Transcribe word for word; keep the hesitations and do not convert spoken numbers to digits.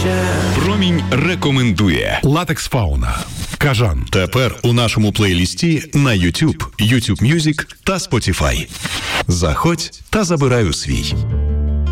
Промінь рекомендує. Латекс Фауна. Кажан. Тепер у нашому плейлісті на YouTube, YouTube Music та Spotify. Заходь та забирай у свій.